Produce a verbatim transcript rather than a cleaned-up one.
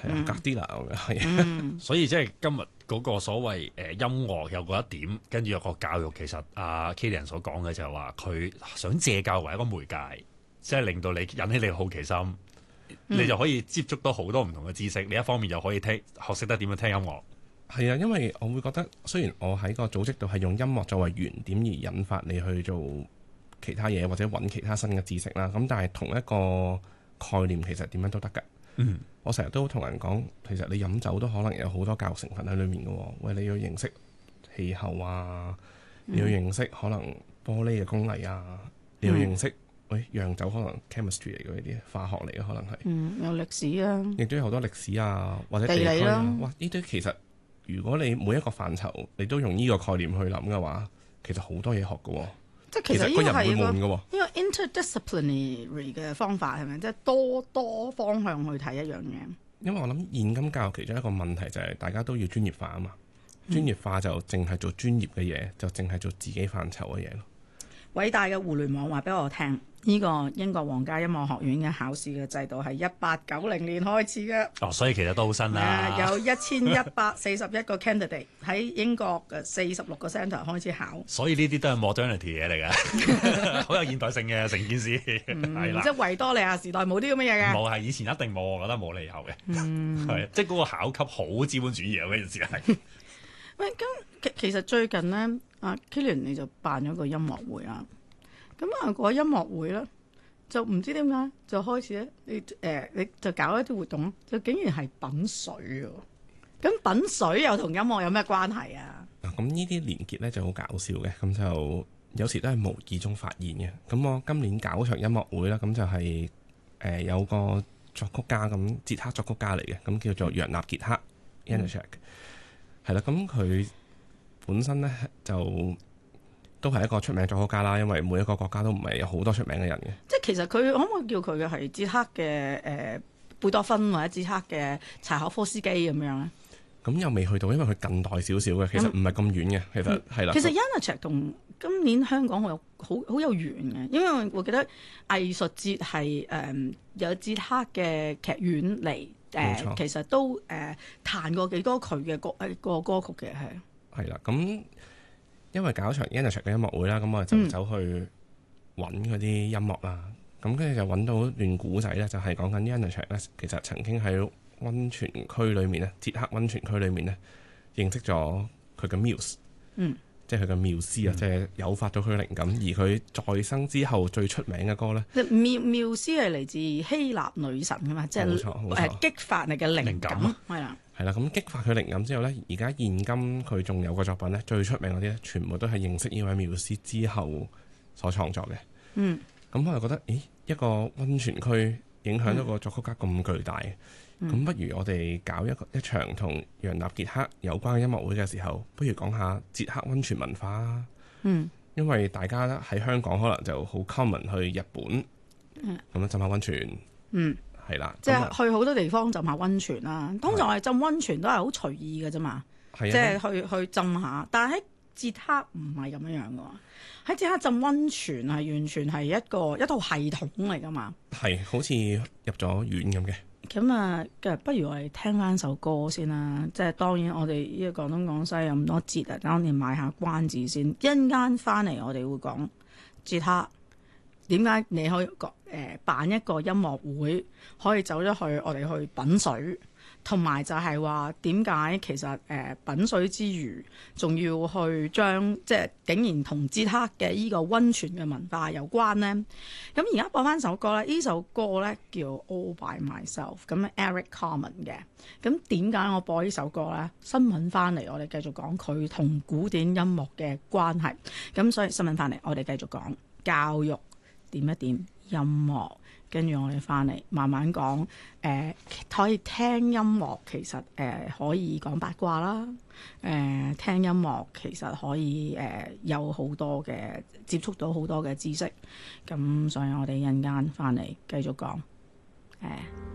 係啊，隔啲啦咁樣係。 嗯所以即係今日嗰個所謂誒音樂有嗰一點，跟住有個教育，其實阿 Killian 所講嘅就係話佢想借教為一個媒介，即係令到你引起你嘅好奇心， 嗯、 你就可以接觸到好多唔同嘅知識。你一方面又可以聽學識得點樣聽音樂。 係啊，因為我會覺得雖然我喺個組織度係用音樂作為原點而引發你去做其他嘢或者揾其他新嘅知識啦，咁但係同一個概念其實點樣都得㗎。 嗯， 我成日都同人講，其實你飲酒都可能有好多教育成分喺裏面嘅喎。喂，你要認識氣候啊，你要認識可能玻璃嘅工藝啊，嗯、你要認識喂釀酒可能 chemistry 嚟嘅呢啲化學嚟嘅可能係。 嗯，有歷史啊， 亦都有好多歷史啊，或者地區啊。哇！呢啲其實如果你每一個範疇你都用呢個概念去諗嘅話，其實好多嘢學嘅喎。 即係其實呢個係一個呢個 interdisciplinary 嘅方法係咪？即係多多方向去睇一樣嘢。 因為我諗現今教育其中一個問題就係大家都要專業化啊嘛，專業化就淨係做專業嘅嘢，就淨係做自己範疇嘅嘢咯。 偉大嘅互聯網話俾我聽，呢、這個英國皇家音樂學院嘅考試嘅制度係一八九零年開始嘅。 哦，所以其實都好新啦、 啊。有一千一百四十一個 candidate 喺英國嘅四十六個 centre 開始考。 所以呢啲都係 modernity 嘢嚟嘅，好有現代性嘅成件事。係、 嗯、 啦， 即係維多利亞時代冇啲咁嘅嘢嘅。 冇係以前一定冇，我覺得冇理由嘅。 嗯， 係即係嗰個考級好資本主義啊！嗰件事係。 喂，咁其其實最近呢，阿 Killian 你就辦咗個音樂會啦。咁啊，個音樂會咧，就唔知點解就開始咧，你誒、呃、你就搞一啲活動，就竟然係品水喎。咁品水又同音樂有咩關係啊？ 咁呢啲連結咧就好搞笑嘅，咁就有時都係無意中發現嘅。咁我今年搞場音樂會啦，咁就係、是、誒、呃、有個作曲家咁，捷克作曲家嚟嘅，咁叫做楊納傑克 Janáček 係啦。咁佢本身咧就都係一個出名作曲家啦，因為每一個國家都唔係有好多出名嘅人嘅。 即係其實佢可唔可以叫佢嘅係捷克嘅誒貝多芬或者捷克嘅柴可夫斯基咁樣咧？ 咁又未去到，因為佢近代少少嘅，其實唔係咁遠嘅。其實係啦。 其實 Janáček 同今年香港好有好好有緣嘅，因為我記得藝術節係誒、呃、有捷克嘅劇院嚟誒、呃，其實都誒、呃、彈過幾多佢嘅歌誒個歌曲嘅係。 係啦，咁。因為搞場 Janáček 嘅音樂會啦，咁我就走去揾嗰啲音樂啦，咁跟住就揾到段古仔咧，就係講緊 Janáček 咧，其實曾經喺溫泉區裏面咧，捷克溫泉區裏面咧，認識咗佢嘅 Muse， 嗯，即係佢嘅繆斯啊，即係誘發咗佢靈感，而佢在生之後最出名嘅歌咧， 繆繆斯係嚟自希臘女神噶嘛，即係誒激發你嘅靈感，係啦。 係啦，咁激發佢靈感之後呢，而家現今佢仲有個作品呢，最出名嗰啲咧，全部都係認識呢位繆斯之後所創作嘅。嗯，咁我就覺得，咦，一個溫泉區影響咗個作曲家咁巨大，咁、嗯、不如我哋搞一個一場同楊納傑克有關嘅音樂會嘅時候，不如講下捷克溫泉文化啊。嗯，因為大家喺香港可能就好 common 去日本，咁樣浸下溫泉。嗯。係啦， 即係去好多地方浸下溫泉啦。通常我哋浸溫泉都係好隨意嘅啫嘛，即係去去浸下。但係喺捷克唔係咁樣樣嘅喎，喺捷克浸溫泉係完全係一個一套系統嚟噶嘛。係好似入咗院咁嘅。 咁啊，不如我哋聽翻首歌先啦。即係當然我哋呢個廣東廣西有咁多節啊，當然賣下關子先。一陣間翻嚟我哋會講捷克。點解你可以誒、呃、辦一個音樂會，可以走咗去我哋去品水，同埋就係話點解其實誒、呃、品水之餘，仲要去將即係竟然同捷克嘅依個溫泉嘅文化有關呢？咁而家播翻首歌咧，呢首歌咧叫 All By Myself， 咁 Eric Carmen 嘅。咁點解我播呢首歌咧？新聞翻嚟，我哋繼續講佢同古典音樂嘅關係。咁所以新聞翻嚟，我哋繼續講教育。點一點音樂，跟住我哋翻嚟慢慢講。誒、呃，可以聽音樂，其實誒、呃、可以講八卦啦。誒、呃，聽音樂其實可以誒、呃、有好多嘅接觸到好多嘅知識。咁所以我哋一陣間翻嚟繼續講。誒、呃。